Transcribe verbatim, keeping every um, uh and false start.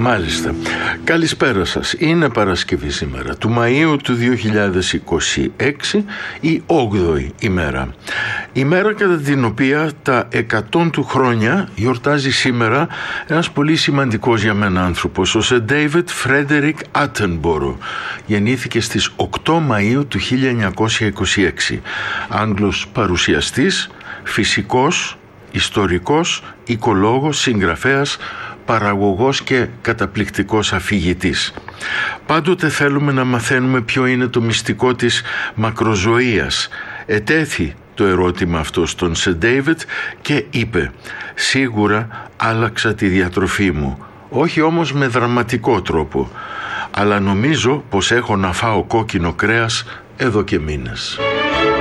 Μάλιστα. Καλησπέρα σας. Είναι Παρασκευή σήμερα, του Μαΐου του δύο χιλιάδες είκοσι έξι, η όγδοη ημέρα. Ημέρα κατά την οποία τα εκατό του χρόνια γιορτάζει σήμερα ένας πολύ σημαντικός για μένα άνθρωπος, ο Σερ Ντέιβιντ Φρέντερικ Άτενμπορο. Γεννήθηκε στις οκτώ Μαΐου του χίλια εννιακόσια είκοσι έξι. Άγγλος παρουσιαστής, φυσικός, ιστορικός, οικολόγος, συγγραφέας, παραγωγός και καταπληκτικός αφηγητής. Πάντοτε θέλουμε να μαθαίνουμε ποιο είναι το μυστικό της μακροζωίας. Ετέθη το ερώτημα αυτό στον Σερ Ντέιβιντ και είπε: «Σίγουρα άλλαξα τη διατροφή μου, όχι όμως με δραματικό τρόπο, αλλά νομίζω πως έχω να φάω κόκκινο κρέας εδώ και μήνες».